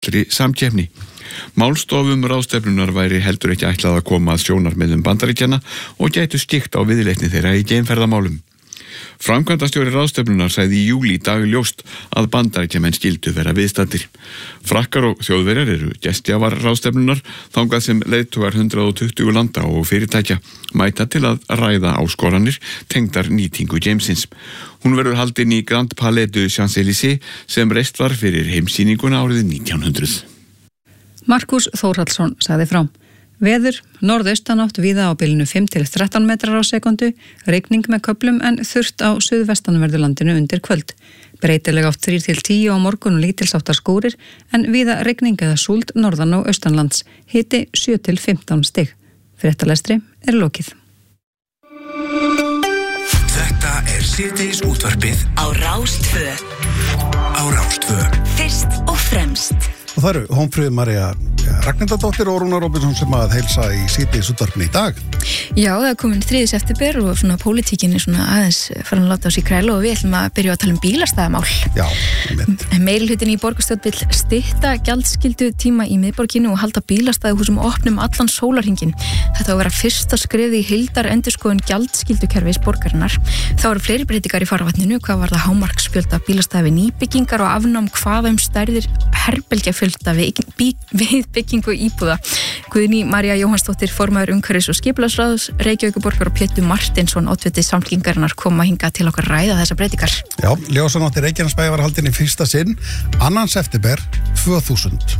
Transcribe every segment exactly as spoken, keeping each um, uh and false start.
frjálsri samkeppni. Málstofum ráðstefnunar væri heldur ekki ætlað að koma að sjónarmiðum Bandaríkjanna og gætu skikt á viðleitni þeirra í geimferðamálum. Framkvæmdastjóri ráðstefnunar sagði í júlí í dag ljóst að Bandaríkjamenn skyldu vera viðstaddir. Frakkar og Þjóðverjar eru gestgjafar ráðstefnunar þangað sem leiðtogar hundrað tuttugu landa og fyrirtækja mæta til að ræða áskoranir tengdar nýtingu geimsins. Hún verður haldin í Grand Palais de Champs-Élysées sem reist var fyrir heimsýninguna árið nítján hundruð. Markus Þórhallsson sagði frá. Veður, norðaustanátt víða á bilinu fimm til þrettán metrar á sekundu, rigning með köflum en þurrt á suðvestanverðu landinu undir kvöld. Breytileg átt þrír til tíu á morgun og lítilsháttar skúrir en víða rigning eða súld norðan og austanlands, hiti sjö til fimmtán stig. Fréttalestri er lokið. Þetta er síðdegis útvarpið á Rás tvö. Á Rás tvö. Fyrst og fremst. Og það eru Hólmfríður María Ragnhildardóttir og Rúnar Róbertsson sem að heilsa í síðdegis útvarpinu í dag. Já, það er komin þriðji september og svona pólitíkin er svona aðeins farin að láta á sig kræla og við ætlum að byrja að tala um bílastæðamál. Já, einmitt. Meirihlutin í borgarstjórn vill stytta gjaldskyldu tíma í miðborginu og halda bílastæðahúsum opnum allan sólarhringinn. Þetta á að vera fyrsta skrefið í heildar endurskoðun gjaldskyldukerfis borgarinnar. Þá eru fleiri breytingar í farvatninu, hvað var það hámarksfjölda bílastæði við nýbyggingar og afnám hvað um stærðir herbergjafjölda við, við byggingu íbúða. Guðný María Jóhannsdóttir, formaður umhverfis- og skipulagsráðs Reykjavíkurborgar og Pétur Martinsson, oddviti Samfylkingarinnar, koma hingað til okkar ræða þessa breytingar. Já, ljósanótt í Reykjanesbæ var haldin í fyrsta sinn, annan september tvö þúsund.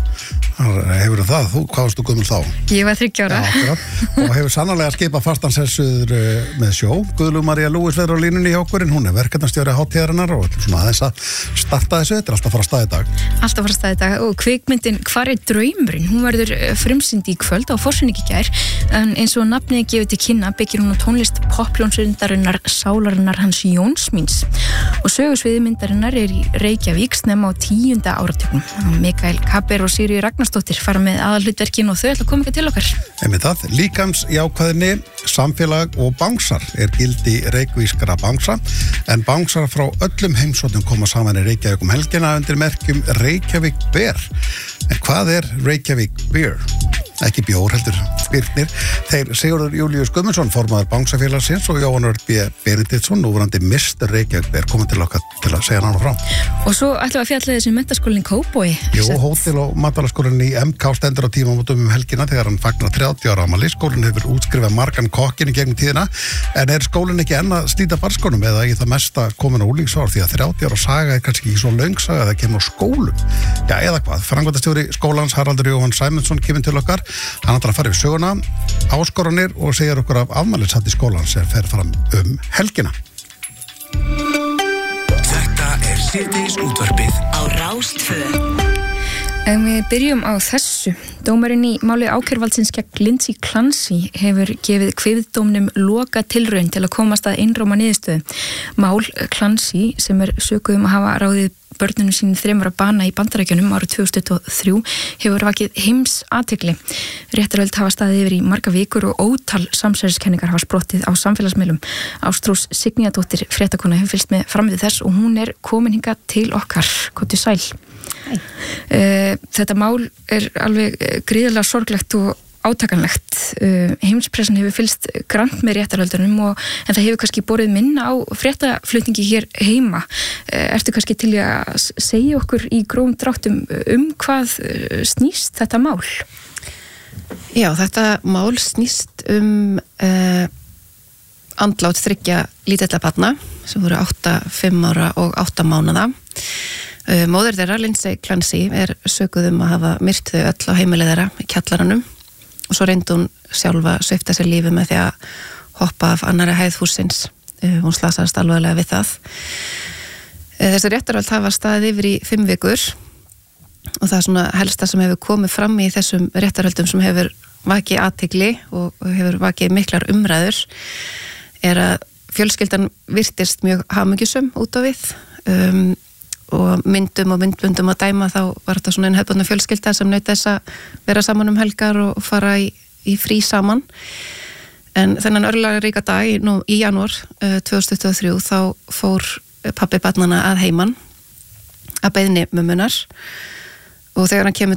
Hefur það, þú, hvað varstu gömul þá? Ég var þriggja ára. Já, og hefur sannarlega skipað fastansessuður með sjó. Guðlú María Lúis verður á línunni hjá okkur en hún er verkefnastjóri hátíðarinnar og svona aðeins að starta þessu, þetta er alltaf fara að stað í dag. Alltaf fara að stað í dag og kvikmyndin Hvar er draumurinn? Hún verður frumsýnd í kvöld á Forsynningi í gær en eins og nafnið gefur til kynna byggir hún á tónlist poppljónsundarinnar Sálarinnar hans Jónsmíns og sögusviði myndarinnar er í Reykjavík snemma á tíunda áratugnum. Mikael Kaber og Sigríður Ragnarsdóttir fara með aðalhlutverkin og þau ætla að koma til okkar. Einmitt það, líkams jákvæðinni, samfélag og bánsar er gildi reykvískra bánsa en bánsar frá öllum heimsóttum koma saman í Reykjavík um helgina undir merkjum Reykjavík Beer. En hvað er Reykjavík Beer? Ekki bjór heldur Birnir. Þeir Sigurður Júlíus Guðmundsson, formaður Bánsafélagsins og Jóhann Örn B. Benediktsson, núverandi mister Reykjavík Beer, komið til okkar til að segja nána frá. Og svo ætlum við að fjalla þessi menntaskólinn Kópavogi. Jú, hótel- og matvælaskólinn í M K stendur á tímamótum um helgina þegar hann fagnar þrjátíu ára afmæli. Skólinn hefur útskrifað margan kokkin í gegnum tíðina, en er skólinn ekki enn að slíta barnsskónum eða í það mesta komin á úlingsár því að þrjátíu ára saga er kannski ekki svo löng saga að það kemur á skólum. Já, eða hvað? Framkvæmdastjóri skólans Haraldur Jóhann Sæmundsson kemur til okkar. Hann ætlar að fara yfir söguna, áskoranir og segir okkur af afmælishátíð skólans sem fer fram um helgina. Þetta er síðdegis útvarpið á Rás tvö. En við byrjum á þessu. Dómarinn í máli ákæruvaldsins gegn Lindsay Clancy hefur gefið kviðdómnum loka tilraun til að komast að einróma niðurstöðu. Mál Clancy sem er sökuð um að hafa ráðið börnunum sínum þremur að bana í Bandaríkjunum árið tvö þúsund tuttugu og þrjú hefur vakið heims athygli. Réttarhöld hafa staðið yfir í marga vikur og ótal samsæriskenningar hafa sprottið á samfélagsmiðlum. Ástrós Signýjadóttir fréttakona hefur fylgst með framvið þess og hún er komin hingað til okkar. Komdu sæl. Uh, þetta mál er alveg gríðarlega sorglegt og átakanlegt. Uh, heimspressan hefur fylgst grannt með réttarhöldunum og, en það hefur kannski borið minna á fréttaflutningi hér heima. Uh, ertu kannski til að segja okkur í grófum dráttum um hvað snýst þetta mál? Já, þetta mál snýst um uh, andlát þriggja lítilla barna sem voru átta, fimm ára og átta mánaða. Uh, móðir þeirra, Lindsay Clancy, er sökuð um að hafa myrt þau öll á heimilið þeirra í kjallaranum og svo reyndi hún sjálfa að svipta sér lífi með því að hoppa af annarri hæð hússins. Uh, hún slasaðist alvarlega við það. Uh, þessi réttarhöld hafa staðið yfir í fimm vikur og það er svona helsta sem hefur komið fram í þessum réttarhöldum sem hefur vakið athygli og hefur vakið miklar umræður er að fjölskyldan virtist mjög hamingjusöm út á við. Um, og myndum og myndbundum að dæma þá var þetta svona einn hefðbundna fjölskylda sem naut þess að vera saman um helgar og fara í, í frí saman en þennan örlega ríka dag í, nú, í janúar uh, tvö þúsund tuttugu og þrjú þá fór pabbi barnanna að heiman að beiðni mömmunar og þegar hann kemur